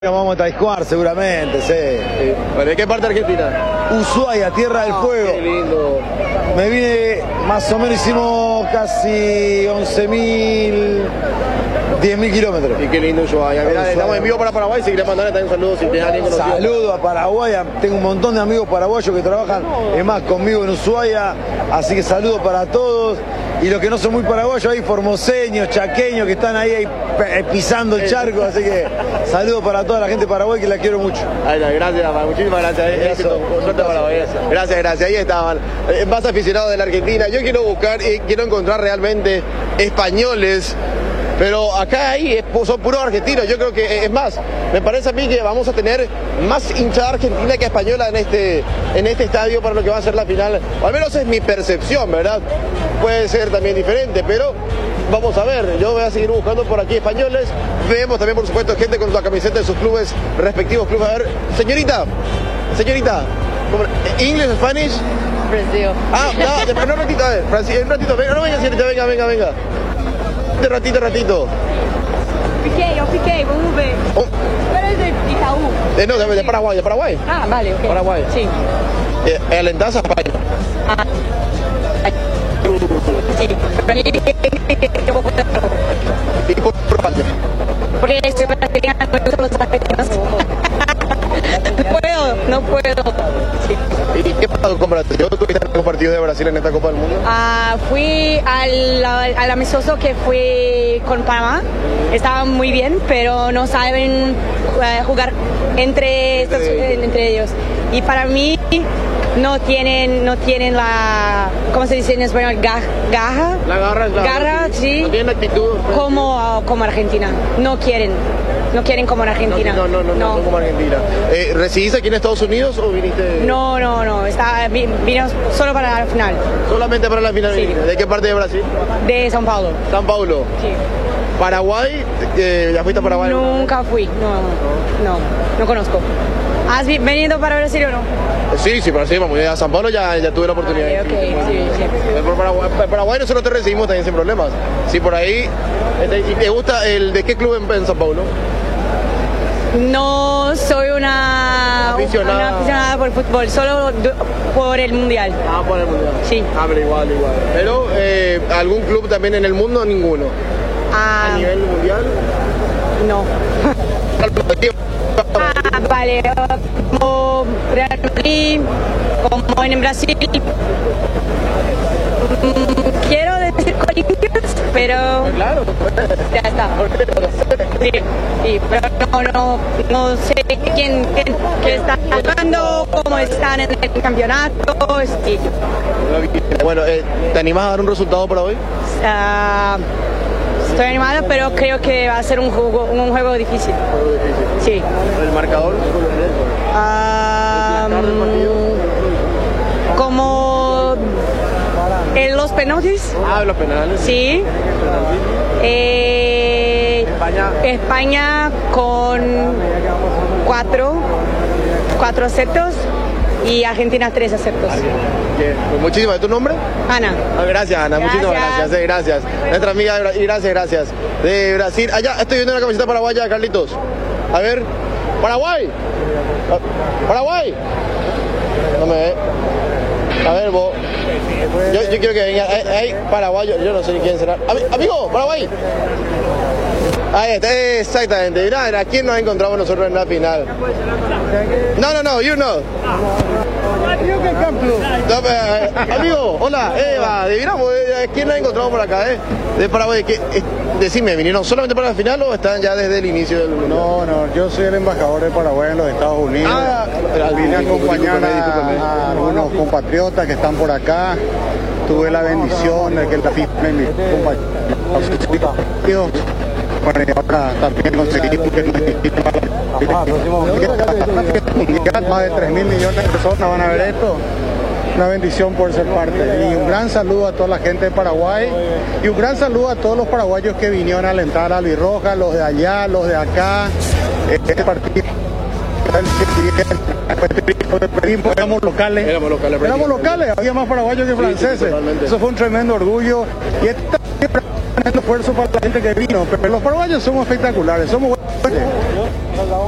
Vamos a Taizcuar seguramente, sí. ¿De qué parte de Argentina? Ushuaia, Tierra del Fuego. Qué lindo. Me vine, más o menos hicimos casi 11.000, 10.000 kilómetros. Y qué lindo Ushuaia. Mirá, estamos en vivo para Paraguay, si querés mandarle también saludos si tenés alguien conocido. Saludos a Paraguay, tengo un montón de amigos paraguayos que trabajan, es más, conmigo en Ushuaia, así que saludos para todos. Y los que no son muy paraguayos, hay formoseños, chaqueños que están ahí pisando el charco, así que saludos para toda la gente de Paraguay que la quiero mucho. Gracias, muchísimas gracias. Éxito, suerte para Paraguay. Gracias, ahí estaban. Más aficionados de la Argentina. Yo quiero buscar, quiero encontrar realmente españoles. Pero acá son puros argentinos. Yo creo que, es más, me parece a mí que vamos a tener más hinchada argentina que española en este estadio para lo que va a ser la final. O al menos es mi percepción, ¿verdad? Puede ser también diferente, pero vamos a ver. Yo voy a seguir buscando por aquí españoles. Vemos también, por supuesto, gente con la camiseta de sus clubes, respectivos clubes. A ver, señorita, ¿English, Spanish? Brasil. No, un ratito, a ver, un ratito, venga, no venga, señorita, venga. De ratito. Eu fiquei, vamos ver. Pero es de Itaú. No, de Paraguay. Ah, vale, ok. Paraguay. Sí. ¿Alentás a España? Sí. Yo voy a ¿Y por España? porque soy brasileña, no me gustan los argentinos. No puedo. Sí. ¿Y qué pasó con Brasil? ¿Tú estuviste en los partidos de Brasil en esta Copa del Mundo? Fui al amistoso que fui con Panamá. Estaban muy bien, pero no saben jugar entre ellos. Y para mí no tienen la, ¿cómo se dice en español? Garra. La garra, sí. No tienen actitud. Como Argentina. No quieren como en Argentina. No como Argentina. ¿Residís aquí en Estados Unidos o viniste? No. Vino solo para la final. Solamente para la final. Sí. ¿De qué parte de Brasil? De São Paulo. São Paulo. Sí. Paraguay, ¿ya fuiste a Paraguay? Nunca fui, no conozco. ¿Has venido para Brasil o no? Sí, para sí, vamos a San Paulo ya tuve la oportunidad. Okay, sí. Por Paraguay nosotros te recibimos también sin problemas. Sí, por ahí. ¿Y te gusta de qué club en San Paulo? No soy una aficionada por fútbol, solo por el mundial. Por el mundial. Sí. Pero igual. Pero ¿algún club también en el mundo? Ninguno. ¿A nivel mundial? No. Vale, como Real Madrid, como en Brasil. Quiero decir Corinthians, pero claro. Ya está. Sí, pero no sé quién está jugando, cómo están en el campeonato. Sí. Bueno, ¿te animás a dar un resultado para hoy? Estoy animada, pero creo que va a ser un juego difícil. Sí. ¿El marcador? Como en los penaltis. Los penales. Sí. España con 4 aceptos y Argentina 3 aceptos. Pues muchísimas. ¿Tu nombre? Ana. Gracias, Ana. Muchísimas gracias. Gracias. Nuestra amiga, gracias. De Brasil. Allá estoy viendo una camiseta paraguaya, Carlitos. A ver. Paraguay. No me ve. A ver, vos. Yo quiero que venga. Hay paraguayo. Yo no sé ni quién será. Amigo, Paraguay. Ahí está, exactamente. Mirá, ¿quién nos encontramos nosotros en la final? No, you know. Amigo, hola, Eva, ¿quién nos encontramos por acá, de Paraguay? Decime, ¿vinieron solamente para la final o están ya desde el inicio del mundial? No, yo soy el embajador de Paraguay en los Estados Unidos. Vine a acompañar a algunos compatriotas que están por acá. Tuve la bendición de que la FIFA me invitó a sus partidos. Bueno, y ahora también conseguí porque más de 3.000 millones de personas van a ver esto. Una bendición por ser parte. Y un gran saludo a toda la gente de Paraguay y un gran saludo a todos los paraguayos que vinieron a alentar a Albirroja, los de allá, los de acá. Este partido éramos locales, había más paraguayos que franceses. Eso fue un tremendo orgullo y un esfuerzo para la gente que vino, pero los paraguayos somos espectaculares, somos buenos.